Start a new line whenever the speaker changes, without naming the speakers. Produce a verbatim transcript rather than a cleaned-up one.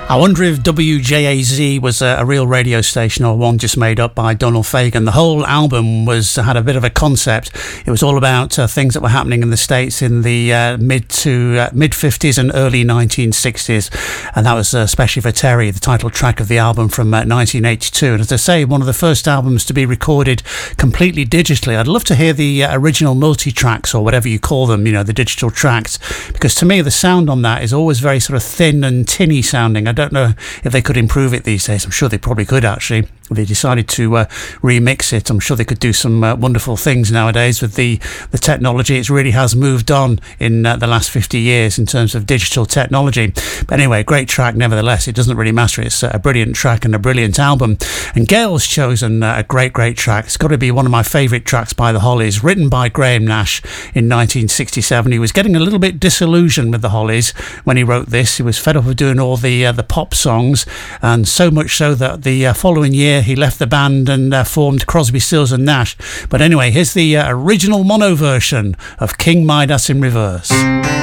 I wonder if W J A Z was a, a real radio station or one just made up by Donald Fagen. The whole album was had a bit of a concept. It was all about uh, things that were happening in the States in the uh, mid to uh, mid fifties and early nineteen sixties, and that was uh, especially for Terry, the title track of the album from uh, nineteen eighty-two. And as I say, one of the first albums to be recorded completely digitally. I'd love to hear the uh, original multi-tracks, or whatever you call them, you know, the digital tracks, because to me the sound on that is always very sort of thin and tinny sounding. I don't know if they could improve it these days. I'm sure they probably could, actually. If they decided to uh, remix it, I'm sure they could do some uh, wonderful things nowadays with the, the technology. It really has moved on in uh, the last fifty years in terms of digital technology. But anyway, great track nevertheless. It doesn't really matter. It's a brilliant track and a brilliant album. And Gail's chosen uh, a great, great track. It's got to be one of my favourite tracks by the Hollies, written by Graham Nash in nineteen sixty-seven. He was getting a little bit disillusioned with the Hollies when he wrote this. He was fed up of doing all the, uh, the pop songs, and so much so that the uh, following year he left the band and uh, formed Crosby, Stills and Nash. But anyway, here's the uh, original mono version of King Midas in reverse.